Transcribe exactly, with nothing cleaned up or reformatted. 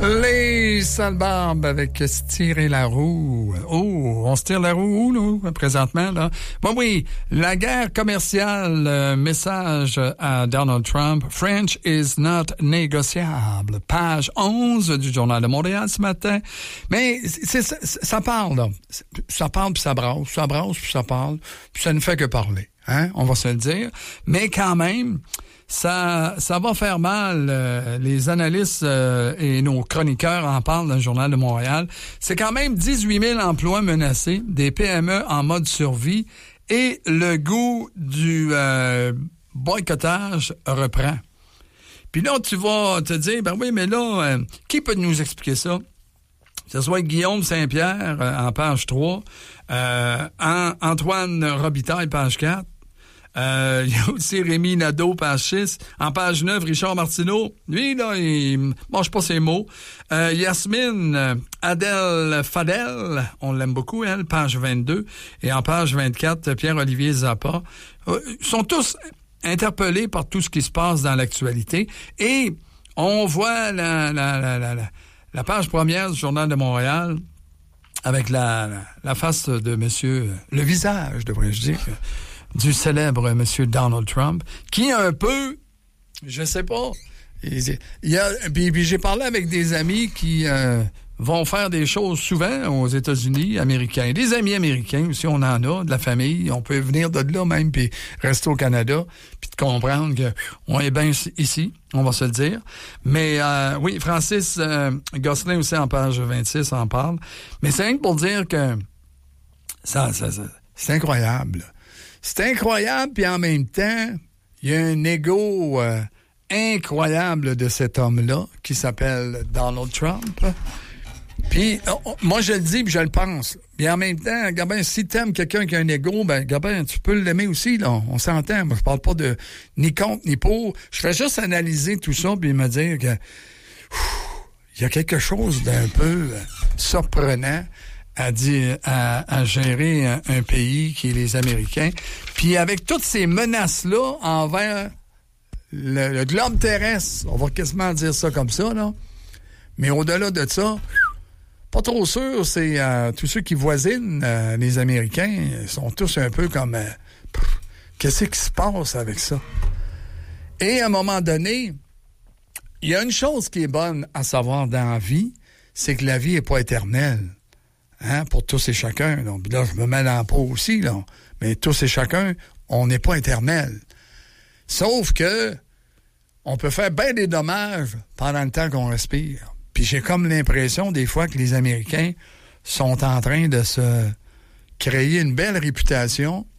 Les sales barbes avec se tirer la roue. Oh, on se tire la roue où, nous, présentement, là? Bon, oui, la guerre commerciale, euh, message à Donald Trump. French is not négociable. Page onze du Journal de Montréal ce matin. Mais c'est, ça, ça parle, là. Ça parle puis ça brasse, ça brasse puis ça parle, puis ça ne fait que parler. Hein? On va se le dire. Mais quand même, ça, ça va faire mal. Euh, les analystes euh, et nos chroniqueurs en parlent dans le Journal de Montréal. C'est quand même dix-huit mille emplois menacés, des P M E en mode survie et le goût du euh, boycottage reprend. Puis là, tu vas te dire, ben oui, mais là, euh, qui peut nous expliquer ça? Que ce soit Guillaume Saint-Pierre euh, en page trois, euh, Antoine Robitaille, page quatre, Euh, il y a aussi Rémi Nadeau, page six. En page neuf, Richard Martineau. Lui, là, il mange pas ses mots. Euh, Yasmine Adèle Fadel, on l'aime beaucoup, elle, page vingt-deux. Et en page vingt-quatre, Pierre-Olivier Zappa. Euh, ils sont tous interpellés par tout ce qui se passe dans l'actualité. Et on voit la, la, la, la, la, la page première du Journal de Montréal avec la, la, la face de monsieur, le visage, devrais-je dire, du célèbre monsieur Donald Trump, qui un peu, je sais pas, il y a, puis, puis j'ai parlé avec des amis qui euh, vont faire des choses souvent aux États-Unis américains, des amis américains aussi, on en a, de la famille, on peut venir de là même, puis rester au Canada, puis de comprendre que on est bien ici, on va se le dire. Mais euh, oui, Francis euh, Gosselin aussi en page vingt-six en parle, mais c'est rien que pour dire que ça, ça, ça c'est incroyable. C'est incroyable, puis en même temps, il y a un ego euh, incroyable de cet homme-là qui s'appelle Donald Trump. Puis, oh, moi, je le dis, puis je le pense. Puis en même temps, Gabin, si t'aimes quelqu'un qui a un ego, ben, Gabin, tu peux l'aimer aussi, là. On s'entend. Moi, je parle pas de ni contre, ni pour. Je fais juste analyser tout ça, puis me dire que il y a quelque chose d'un peu euh, surprenant à dire, à, à gérer un, un pays qui est les Américains. Puis avec toutes ces menaces-là envers le, le globe terrestre, on va quasiment dire ça comme ça, là. Mais au-delà de ça, pas trop sûr, c'est euh, tous ceux qui voisinent euh, les Américains sont tous un peu comme euh, pff, qu'est-ce qui se passe avec ça? Et à un moment donné, il y a une chose qui est bonne à savoir dans la vie, c'est que la vie n'est pas éternelle. Hein, pour tous et chacun. Donc, là, je me mets dans la peau aussi, là. Mais tous et chacun, on n'est pas éternel. Sauf que on peut faire bien des dommages pendant le temps qu'on respire. Puis j'ai comme l'impression, des fois, que les Américains sont en train de se créer une belle réputation